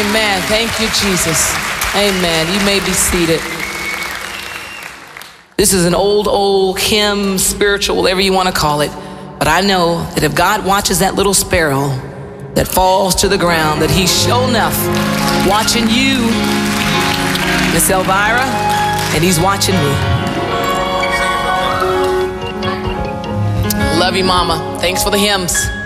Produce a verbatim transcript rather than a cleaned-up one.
Amen. Thank you, Jesus. Amen. You may be seated. This is an old, old hymn, spiritual, whatever you want to call it. But I know that if God watches that little sparrow that falls to the ground, that he's sure enough watching you, Miss Elvira, and he's watching me. Love you, Mama. Thanks for the hymns.